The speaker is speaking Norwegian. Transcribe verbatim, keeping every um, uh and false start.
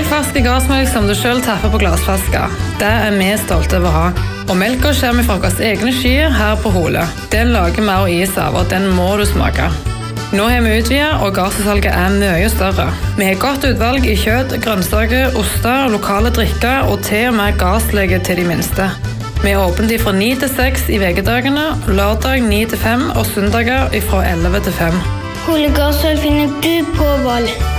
ferske gassmelk som du selv tapper på glassflaske. Det er vi stolte av å ha. Og melka kommer fra våre egne skyer her på Hole. Den lager vi og is av, og den må du smake. Nå har vi utvidet, og gassalget er mye større. Vi har godt utvalg i kjøtt, grønnsaker, oster, lokale drikker og til og med gasslege til de minste. Vi er åpent fra ni til seks i vekedagene, lørdag ni til fem og søndager fra elleve til fem. Hole Gasssalg finner du på Valg.